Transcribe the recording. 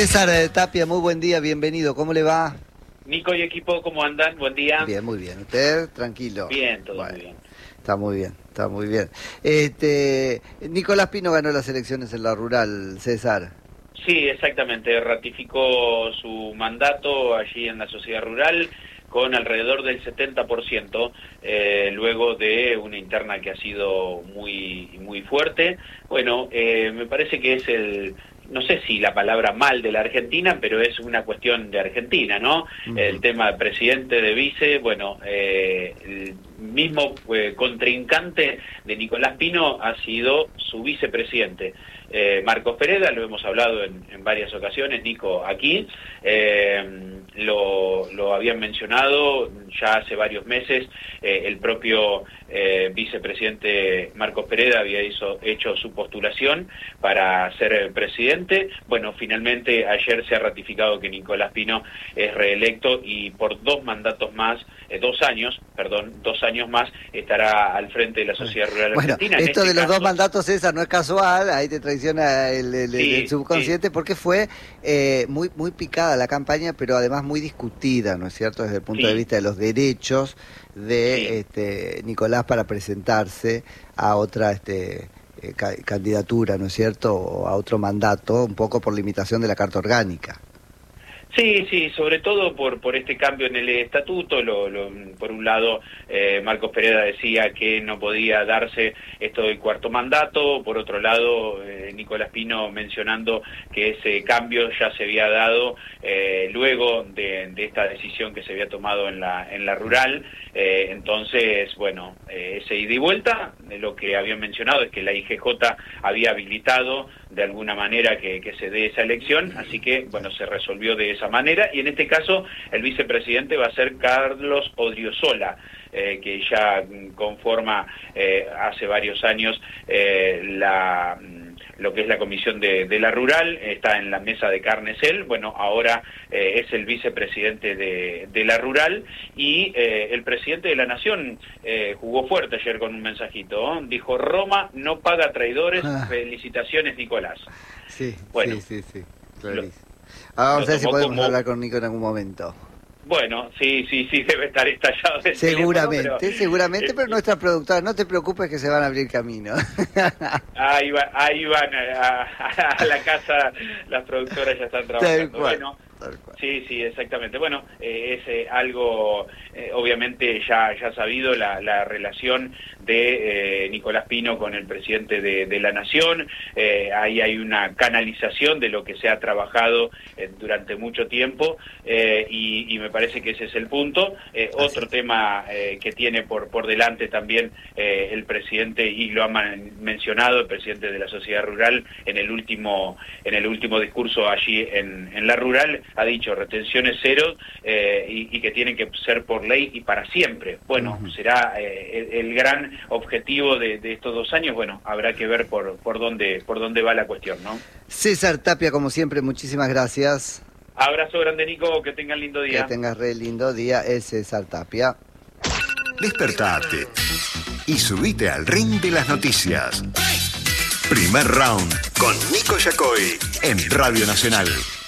César Tapia, muy buen día, bienvenido, ¿cómo le va? Nico y equipo, ¿cómo andan? Buen día. Bien, muy bien. ¿Usted? Tranquilo. Bien, todo Bueno, muy bien. está muy bien, está muy bien. Nicolás Pino ganó las elecciones en la rural, César. Sí, exactamente. Ratificó su mandato allí en la sociedad rural con alrededor del 70%, luego de una interna que ha sido muy fuerte. Bueno, me parece que es no sé si la palabra mal de la Argentina, pero es una cuestión de Argentina, ¿no? El tema de presidente, de vice, bueno, el mismo contrincante de Nicolás Pino ha sido su vicepresidente. Marcos Pereda, lo hemos hablado en varias ocasiones, Nico, aquí, lo habían mencionado ya hace varios meses, el propio vicepresidente Marcos Pereda había hecho su postulación para ser presidente. Bueno, finalmente ayer se ha ratificado que Nicolás Pino es reelecto y por 2 mandatos más, 2 años más, estará al frente de la sociedad rural argentina. Bueno, esto de los 2 mandatos, César, no es casual, ahí te traiciona el subconsciente, sí. Porque fue muy picada la campaña, pero además muy discutida, ¿no es cierto?, desde el punto de vista de los derechos de Nicolás para presentarse a otra candidatura, ¿no es cierto?, o a otro mandato, un poco por limitación de la Carta Orgánica. Sí, sobre todo por este cambio en el estatuto. Por un lado, Marcos Pereda decía que no podía darse esto del 4º mandato, por otro lado, Nicolás Pino mencionando que ese cambio ya se había dado luego de esta decisión que se había tomado en la rural. Entonces, bueno, ese ida y vuelta, lo que habían mencionado es que la IGJ había habilitado de alguna manera que se dé esa elección, así que, bueno, se resolvió de esa manera, y en este caso el vicepresidente va a ser Carlos Odriozola, que ya conforma hace varios años lo que es la comisión de la rural, está en la mesa de Carnesel. Bueno, ahora es el vicepresidente de la rural, y el presidente de la Nación jugó fuerte ayer con un mensajito, ¿eh? Dijo: Roma no paga traidores, felicitaciones Nicolás. Sí, bueno, sí, clarísimo. Vamos a ver si podemos hablar con Nico en algún momento. Bueno, sí, debe estar estallado. Seguramente, pero nuestra productora, no te preocupes que se van a abrir camino. Ahí van a la casa, las productoras ya están trabajando. Bueno, sí, exactamente. Bueno, es algo, obviamente ya sabido, la relación de Nicolás Pino con el presidente de la Nación. Ahí hay una canalización de lo que se ha trabajado durante mucho tiempo, y me parece que ese es el punto. Otro tema que tiene por delante también el presidente, y lo ha mencionado el presidente de la sociedad rural en el último discurso allí en la rural, ha dicho retenciones cero, y que tienen que ser por ley y para siempre. Bueno, será el gran objetivo de estos 2 años. Bueno, habrá que ver por dónde va la cuestión, ¿no? César Tapia, como siempre, muchísimas gracias. Abrazo grande, Nico, que tengan lindo día. Que tengas re lindo día, es César Tapia. Despertate y subite al ring de las noticias. Primer round con Nico Yacoy en Radio Nacional.